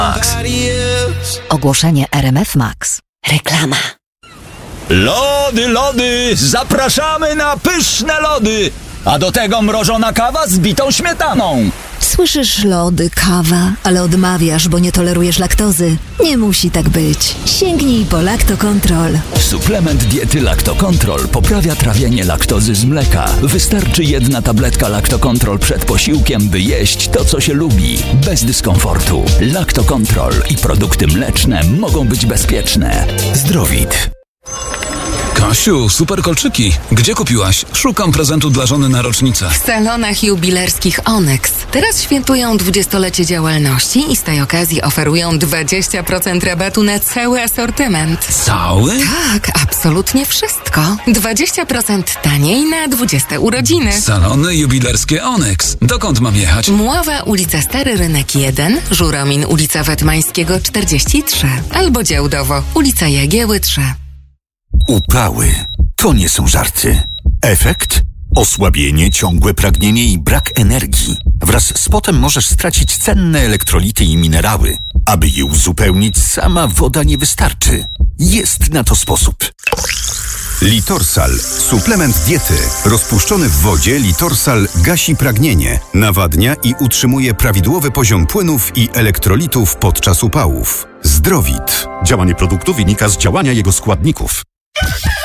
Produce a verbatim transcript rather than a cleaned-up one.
Max. Ogłoszenie R M F Max. Reklama. Lody, lody! Zapraszamy na pyszne lody! A do tego mrożona kawa z bitą śmietaną. Słyszysz, lody, kawa, ale odmawiasz, bo nie tolerujesz laktozy. Nie musi tak być. Sięgnij po Lactocontrol. Suplement diety Lactocontrol poprawia trawienie laktozy z mleka. Wystarczy jedna tabletka Lactocontrol przed posiłkiem, by jeść to, co się lubi. Bez dyskomfortu. Lactocontrol i produkty mleczne mogą być bezpieczne. Zdrowit. Kasiu, super kolczyki. Gdzie kupiłaś? Szukam prezentu dla żony na rocznicę. W salonach jubilerskich Onyx. Teraz świętują dwudziestolecie działalności i z tej okazji oferują dwadzieścia procent rabatu na cały asortyment. Cały? Tak, absolutnie wszystko. dwadzieścia procent taniej na dwudzieste urodziny. Salony jubilerskie Onyx. Dokąd mam jechać? Mława, ulica Stary Rynek jeden, Żuromin, ulica Wetmańskiego czterdzieści trzy. Albo Działdowo, ulica Jagieły trzy. Upały to nie są żarty. Efekt? Osłabienie, ciągłe pragnienie i brak energii. Wraz z potem możesz stracić cenne elektrolity i minerały. Aby je uzupełnić, sama woda nie wystarczy. Jest na to sposób. Litorsal. Suplement diety. Rozpuszczony w wodzie Litorsal gasi pragnienie, nawadnia i utrzymuje prawidłowy poziom płynów i elektrolitów podczas upałów. Zdrowit. Działanie produktu wynika z działania jego składników.